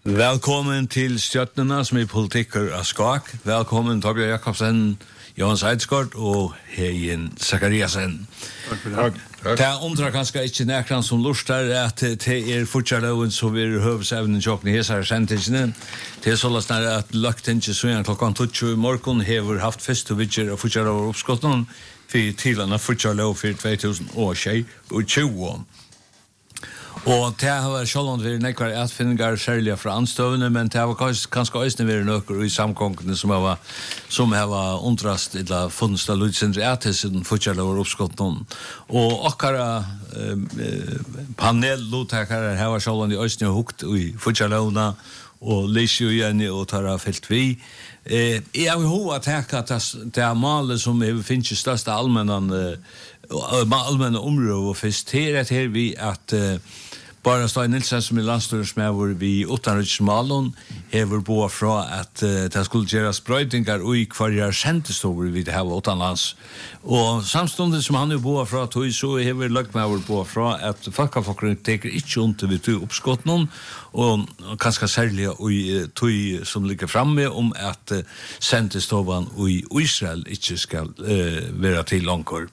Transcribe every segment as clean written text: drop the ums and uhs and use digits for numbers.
Velkommen til Stjøtnene som politiker av Skak. Velkommen Torbjørn Jakobsen, Johan Seidsgaard og Heien Zachariasen. Takk for det. Det undrar kanskje ikke nekran som lustar at det fortsatt så vi høvesevnen tjokkene hesar sentingene. Det så lastar at lagtinget så klokkan 20 i morgen hever haft fest og vidger og fortsatt over oppskottene for tilene fortsatt for 2020. Og det har vært sjålvand vi nekvar atfinningar særlig fra anstøvende, men det har kanskje også vært nøkker i samkongene som har undrast eller funnest av ludsindre atisen fortsatt over oppskottene. Og akkara panelluttakere har vært sjålvand i Østene hukt i fortsatt lovna, og lyser jo igjen og tar av felt vi. Jeg har jo at det malet som finnes i største allmänne områder og først her vi at bara Stein Nilsen som landstyresmedlem vi utanriksmalen hever på fra at det skulle gjøres brøydingar og i hver sendestover vi det her utenlands. Og samstundet som han på fra tog, så hever løgmedlem på fra at folkefokkerne teker ikke under vi tog oppskott noen, og kanskje særlig tog som ligger framme om at sendestoven i Israel ikke skal være til langkår.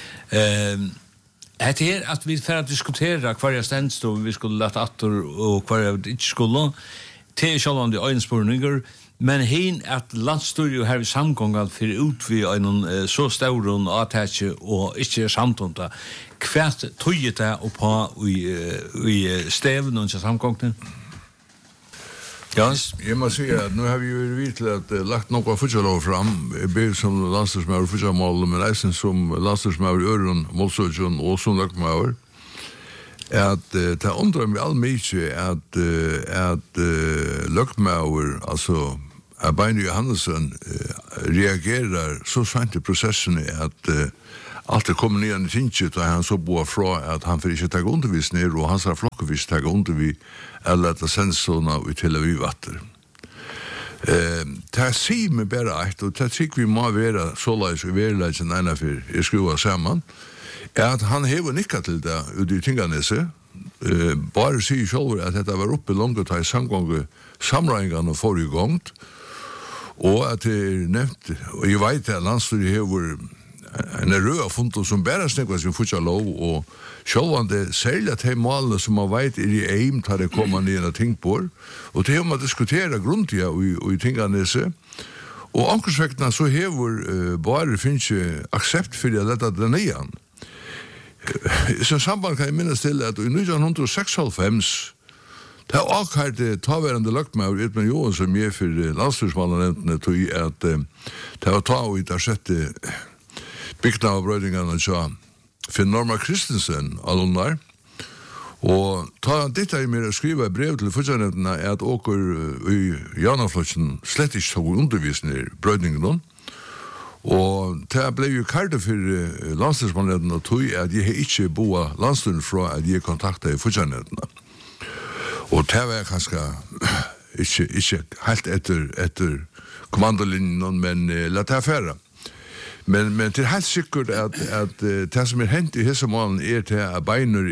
Det at vi får diskutera hver stendstov vi skulle lette atter og hver vi ikke skulle, til sjålvand i øynspurninger, men hen at landstyret her i samgången for ut vi en så stauren avtætje og ikke samtunda. Hva tog det på i steven og samgången? Yes. Jeg må si at nå har vi jo vidt til at lagt noe fortsatt fram, både som landstyrsmauer fortsattmål, men eisen som landstyrsmauer i Øren, Målsøkjen og som løgmauer, at det undrer meg all mye at løgmauer, altså Beine Johannesson, reagerer så sent i prosessene at alt kommer ned i tinget, og han så bor fra at han får ikke ta undervisning, og han sa flokkevis ta undervisning, eller at sensorna i Tel Aviv-vatter. Det sier meg bare et, og det tykker vi må være såleis i verleisen ennafyr jeg skruva sammen, at han hever nikka til det ut i Tinganese, bare sier selv at dette var oppe langt i samgången samrøyngene forrige gongt, og at det nevnt, og jeg vet at landstyret hever en rød funnet som bare snakket som fortsatt lov, og sjølvande særlig at de målene som man vet i eim tar det kommer ned og ting på, og det har man diskuteret grundig i Tinganese, og ankersvektene så hever bare finnes aksept for at dette er nyan. Som samband kan jeg minnes til at i 1996 det er akkurat taværende lagt meg av Edmund Johan som er for landstyrsmannenentene til at det var ta og i det sjette bygna av brøydingene til Finn Norma Christensen, alumnar, og ta dette i mer å skrive brev til fortsattnevnene at åker i Janaflotsen slett ikke tog undervisning i brøydingene, og det ble jo kartet for landstyrsmannenentene tog at jeg ikke boet landstyren fra at jeg kontaktet i fortsattnevnene. Og det var kanskje ikke helt etter kommandolinjen, men la det affære. Men det er helt sikkert at det som hendt i hese målen til at beiner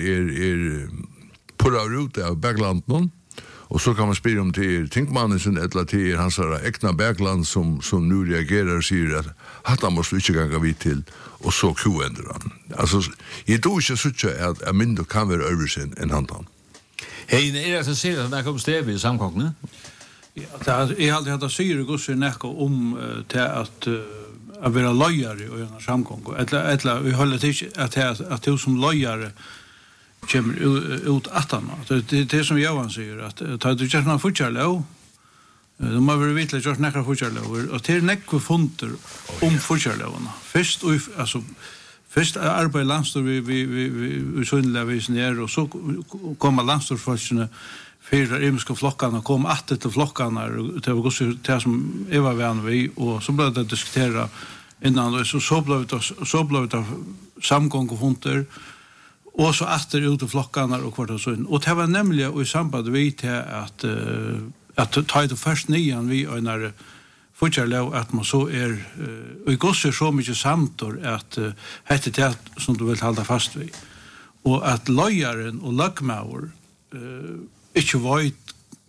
pura ut av Berglanden, og så kan man spørre om til Tinkmannen sin, eller til hans egna Bergland som nu reagerer og sier at han måste ikke ganga vidt til, og så kuender han. Altså, jeg tror ikke sånn at mindre kan være øvelse enn han. Hei, det å si at det kom stev i samkongene? Ja, jeg hadde hatt å si det gosser nekka om til at være løyere i en samkong. Eller vi holder til at du som løyere kommer ut atana. Det er det som Johan sier, at tar du ikke noen fortjarlov, du må være vitlig gjort nekkere fortjarlover, og det er nekkere funter om fortjarlovene. Først arbeider landstyr vi sunnlegavisen her, og så kommer landstyrfolkene fyra imiske flokkene, kom atter til flokkene, det var det som jeg var venn vi, og så ble det diskuteret innan, og så ble det samgång og funter, og så atter ut til flokkene og kvart og sånn. Og det var nemlig i samband vi til at ta det først nian vi og en fortjarlov at man så og i gosser så mye samtor at hette det som du vil halda fast vi. Og at løyaren og løgmaur ikke vet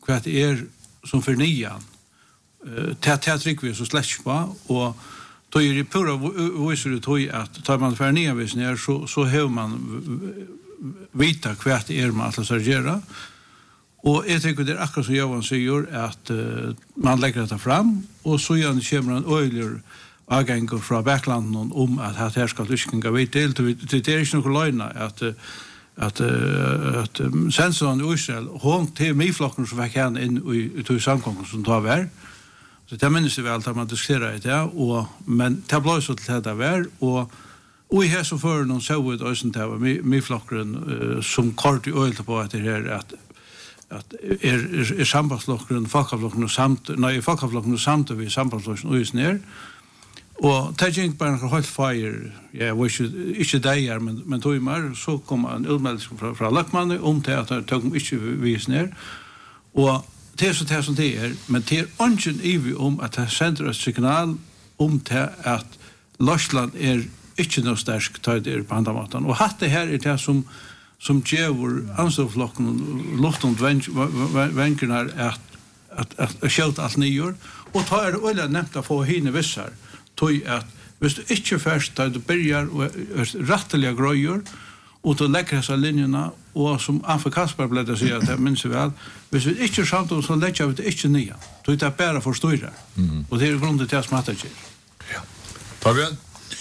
vad det som för nian. Det tryck vi så släck på och då är det pura visar det tog att tar man för nian vis ner så hör man vita vad det man att göra. Och jag tycker det akkurat som Johan säger att man lägger det fram och så gör det kommer en öjligare avgångar från backlanden om att här ska lyssningar vi till. Det är inte någon lögna att sensorn i Israel hon till miflocken som fick han in i samkomsten som tar vär. Så det minns vi allt att man diskuterar det men det blev så till det vär och i här så för någon så ut och sånt där miflocken som kort i öl på att det här att sambandsflocken folkavflocken folkavflocken samt vi sambandsflocken och just ner och tagging på en helt fire wish inte där men tog mer så kom en utmelding från Lackman om teater tog inte vis ner och det så som det är men det är ungen ev om att det sänder ett signal om till att Lossland är inte något starkt tajt på andra matan och hatt det här är det som ger ansvarflocken luften vänkerna att skjuta allt nyår och tar det öliga nämnt att få hinna vissar tog att hvis du inte först där du börjar och rättliga gröjor och då lägger dessa linjerna och som Anfe Kasper blev det säga att det minns väl hvis vi inte samt så lägger vi det inte nya då är det bara för stora och det är grunden till att smatta det ja Fabian.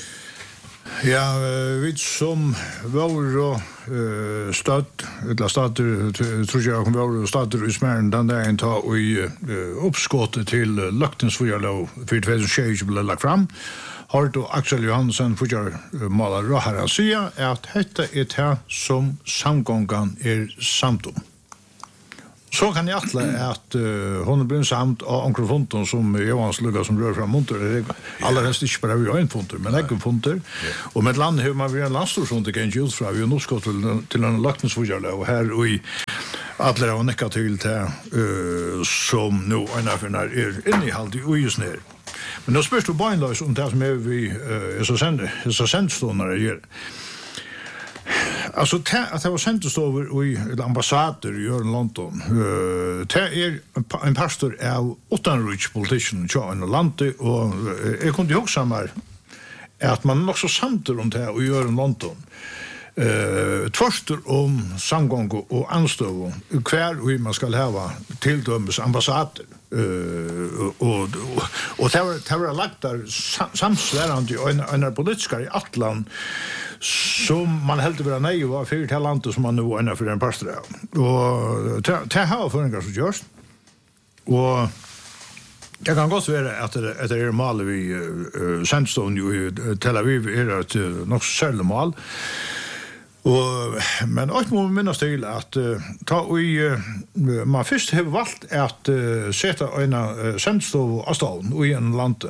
Ja, vi som var och stöd, eller stater, tror jag var stater i Smären den där ta och uppskottet till Löktensfjärlov för 2020 blev lagt fram. Har då Axel Johansson för målar här att säga att detta är det här som samgången är samt om. Så kan jag att hon blir samt av onkelfonten som Johans lugga som rör fram monter alla rest inte bara vi har en fonter men äggen fonter och med land hur man vill en landstorfont det kan ju ut från vi nu ska till en Laktensfjärlov och här och i alla och necka till det som nu en affär är inne i halt i just ner. Men då spörs du beinlös om det som är vi är så sendståndare gör. Alltså att det var sendestover i ambassader i London. Det är en pastor av utanriks politician i landet och jag kunde också mer att man också samter om det och gör i London. Tvärstor om samgång och anstöv kvar hur man ska ha tilldömes ambassader och det var lagt där samsvärande en politiska i Atlant som man helt vara nej var för till landet som man nu är för en pastor och det har förändringar så görs och jag kan gott säga att det är mal vi Sandstone i Tel Aviv är ett nog sällan mal och men att man minns till att ta i man först har valt att sätta en Sandstone av stan i en land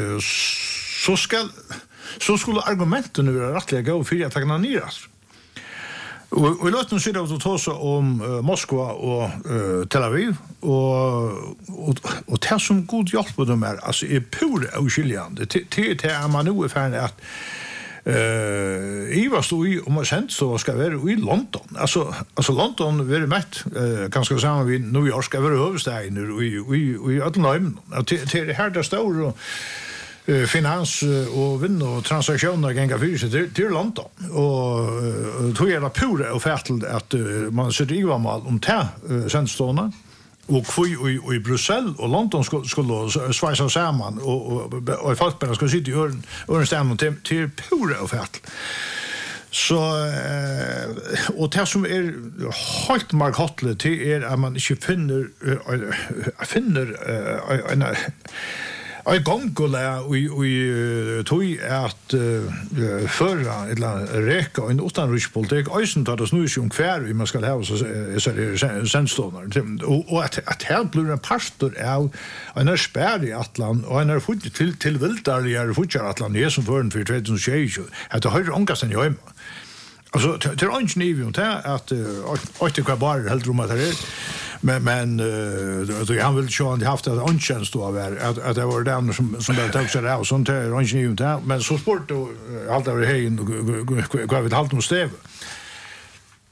så skulle argumenten vara rättliga gå för att ta niras. Och låt oss se då att ta om Moskva och Tel Aviv och det som god hjälp på dem alltså är pura oskiljande till man nu är färdig att Ivar stod i om man sent så ska vara i London. Alltså London är mätt ganska samma vid New York ska vara huvudstaden i Atlanten. Till det här där står och finans och vinn och transaktioner gänga för sig till London och tog jag pura och färtelt att man sätter i mal om det sendstående och i Bryssel och London skulle svajsa samman och folkbärare ska sitta i öronstämmen till pura och färtelt. Så och det som är helt markantligt till är att man inte finner en gångkolla och tog att förra eller räcka en utanrikspolitik ösen tar det snus om kvar vi man ska ha så sendståndar och att här blir en pastor av en spärr i Atlant och en fot till vildarliga futjar Atlant som för 2020 att det har ångast en hem. Alltså till orange nivå att åter kvar bara helt rum att det men då han vill ju ha haft ett ankänsla av att det var den som där tog sig där sånt där orange nivå där men så sport då allt över hejen vad vi halt om stäv.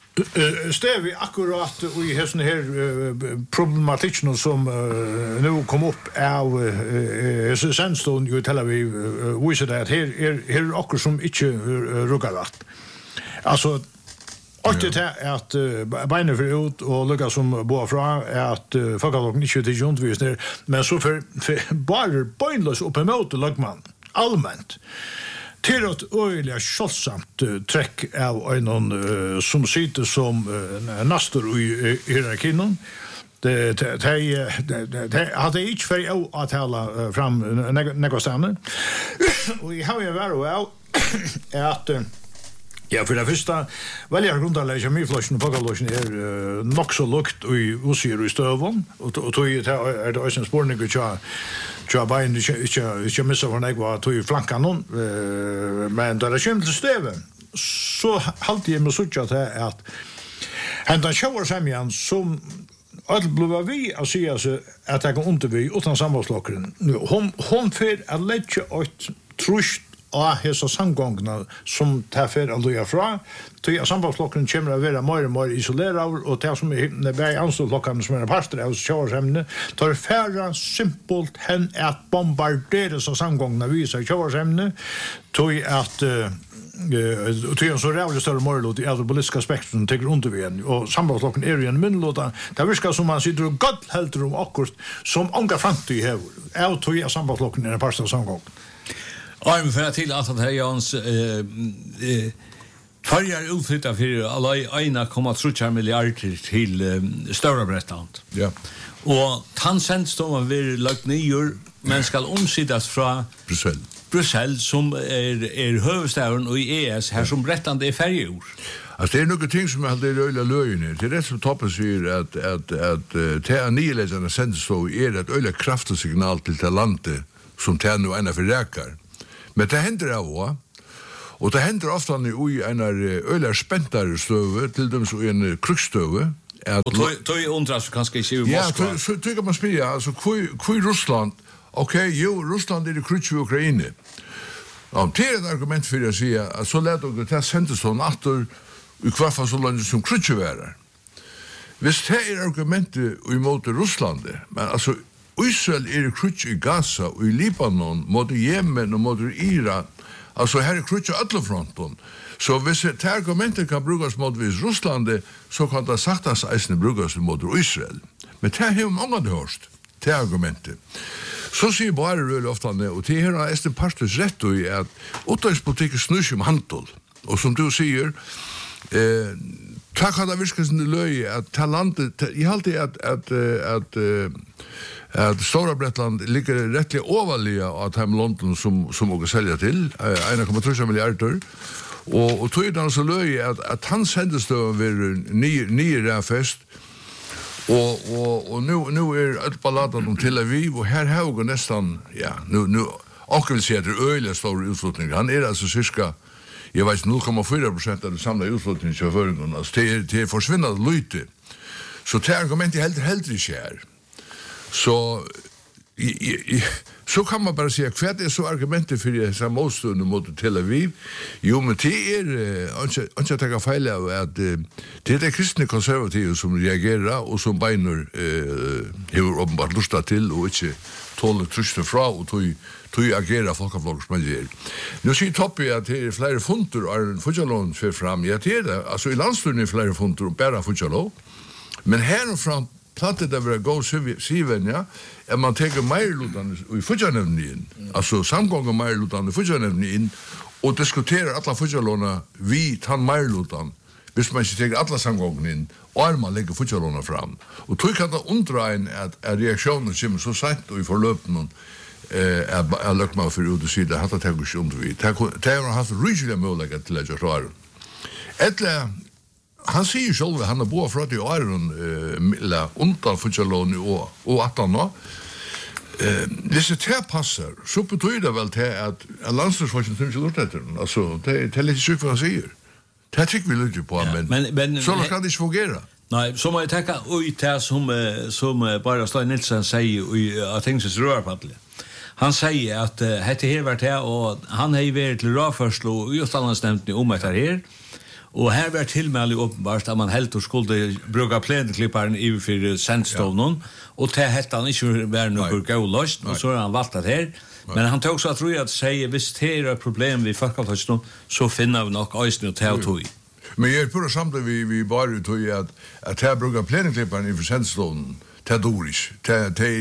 Stevi akkurat i hessen her problematikken som nu kom upp av Sandstone i Tel Aviv viser det at her akkur som ikke ruggar rätt. Altså, det at beinet for ut og lukka som boar fra at folkelokken ikke til undervisning, men så for bare beinløs opp imot lagmann, allmänt. Till ett öliga kjølsamt trekk av en som sitter som nastor i hierarkien. Det hade inte för att hålla fram negostande. Och i har jag varit att ja, för det första väljer grundanlägga myflashen och pakaloshen nog så lukt i usier i stövon och tog det också en spårning och bein inte missa från jag var tog flankan men då det kommer till stöven så halvtid jag med sucha att hända shower samjan som all blåa vi att säga så att jag inte vi utan samhällslockren hon för att lägga ett trust och hesa samgångna som tar för att loja fra till sambandslocken kommer att vara mer och mer isolerad och det som är bäj anståndslockan som är pastor av showersämne tar färra simpelt hen att bombardera så samgångna visa showersämne till att till en så rävligt större morlot i alla politiska spektrum tycker inte vi än och sambandslocken är ju en mynlåta det viskar som man sitter och gott helt om akkurat som ånga framtid här och till sambandslocken är en pastor samgång. Arm för till att det här Jans förjar utflytta för alla ena 1,3 miljarder till Stora Bretland. Ja. Och Tansenstone vill lagt ner men ska omsidas från Bryssel som är huvudstaden och i ES här som Bretland är färjor. Alltså det är några ting som hade öliga lögner. Det är det som toppen säger att te nyläsarna sänds så är det ett öliga kraftigt signal till det landet som tar nu ena för räkar. Men det händer av och det händer ofta i en öliga späntare stöve till dem så en krigsstöve. Och tog undras kanske inte i Moskva. Ja, så tycker man spela alltså kvar Ryssland. Okej, Ryssland är det krig i Ukraina. Ja, det är ett argument för att säga att så lät och det sändes så natter i kvart fall så långt som krig är. Visst det är argumentet emot Ryssland, men alltså Israel är krig i Gaza och i Libanon mot Jemen och mot Iran. Alltså här är krig i alla fronten. Så hvis det argumentet kan brukas mot Ryssland, så kan det saktas eisne brukas mot Israel. Men det har många hørst, det argumentet. Så sier bare røylig ofte, og det her er en partes rett i at utenrikspolitikken snur seg om handel. Og som du sier, takk at det virker sin løy at ta landet, jeg halte at Stora Bretland ligger rettelig overlige av Time London som åker selja til, 1,3 milliarder. Og tog han så løy at han sendestøven vil nye rævfest, og nu alt balladen om Tel Aviv, og her har vi nesten, ja, nu akkur vil si at det er øyelig store utslutninger. Han er altså cirka, jeg vet 0,4% av det samlede utslutningen til føringen, altså det er forsvinnet løyte. Så det argumentet heldur ikke her. Så kan man bara säga kvart är så argumentet för det som motstående mot Tel Aviv. Jo, men det är inte att ta fel av att det är kristna konservativa som reagerar och som beinor har uppenbart lustat till och inte tål trusten fra och tog agera folkavlogger som man gör. Nu säger Toppi att det är flera funter och en Fudjalon för fram. Ja, det är det. Alltså i landsturen är flera funter och bara Fudjalon. Men här och fram plattet det vara gå siven, ja, at man teker meirlutan i Fudjanevnen, altså samgången meirlutan i Fudjanevnen, og diskuterer alla Fudjalona vi tann meirlutan, hvis man ikke teker alla samgången inn, og man legger Fudjalona fram. Og tog kan det undra en at reaksjonen kommer så sent og i forløpnen er lagt meg for ut og sier det, hatt det teker ikke under vi. Det har hatt ryselig mulighet til å gjøre klare. Etter han sier selv, han har boet fra til åren undan Fudjaloni og 18 år. Hvis det passer, så betyder det vel til at landslagsfolken tror ikke lort etter den. Altså, det er litt sykt hva han sier. Det tykker vi litt på, men så kan det ikke fungere. Nej, så må jeg tenke ut det som bare Stein Nilsen sier av Tingsens rørpadle. Han sier at dette har vært her, og han har vært til råførslo i utdanningsnevnten om dette her, Och här var tillmäle uppenbart att man helt och skulle bruka plänklipparen i för sandstone och det hette han inte var något gålöst och så har han valt det här. Men han tog så att tror jag att säga visst det är ett problem vi folkavtalston så finner vi nog ösn och tog. Men jag är på samtidigt vi bara tog att här bruka plänklipparen i för sandstone. Det är dåligt. Det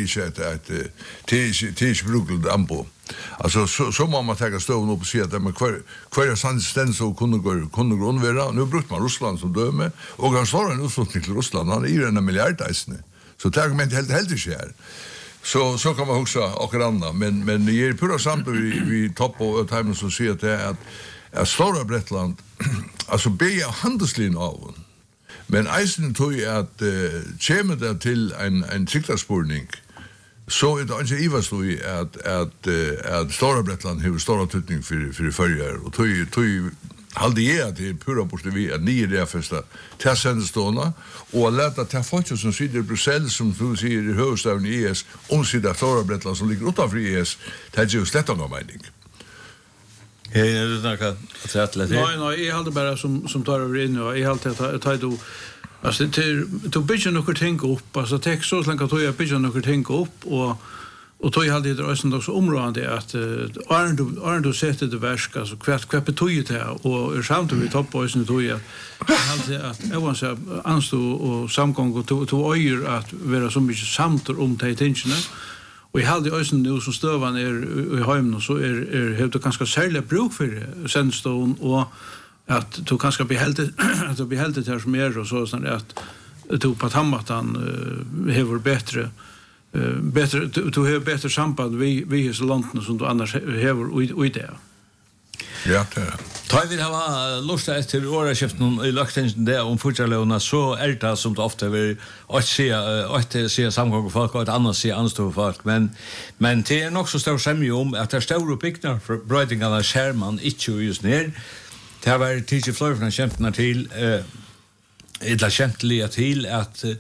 är inte brukligt ambo. Alltså så må man ta stående upp och säga att kvar sandsten så kunde grundvara. Nu brukar man Ryssland som döme och han står en utflyttning till Ryssland. Han är en miljard eisne. Så det argument helt inte här. Så kan man huxa och andra. Men det är pura samtidigt vi topp och timern som säger att det är att Stora Bretland alltså be handelslinjen av. Men eisen tog jag att kommer det till en siktarspårning så är det inte ivast i att Stora Bretland har stora tydning för förjar och tog halde jag att det är pura borste vi att ni är det första till sändstorna och lätta till folk som sitter i Bryssel som du säger i huvudstaden i ES omsider Stora Bretland som ligger utanför ES det är ju slett någon mening. Hej, är det något att säga till det? Nej, jag hade bara som tar över in och jag hade att då alltså till bygga något tänka upp alltså det så länge att jag bygga något tänka upp och då hade det också område att Arndo sätter det värska så kvart betyder det och samtidigt vi topp och sen då jag hade att jag var så anstå och samgång och to öjer att vara så mycket samtor om det tingen. Och jag hade ju nu som stövan i hemmen och så är helt och ganska särskilt bruk för sandstone och att du kanske bli helt att du blir helt det här som är och så att du på tammatan har bättre du har bättre samband vi så långt som du annars har i det. Ja, det är. Tar vi ha lust efter årskiften i Löktingen där om fortsättningslåna så är det som det ofta vill att se samgång folk och ett annat se anstå folk men det är nog så stor sämje om att det stora uppbyggnader för brödingarna skärman inte just ner. Det var tidigt flöjorna kämpna till eller kämptliga till att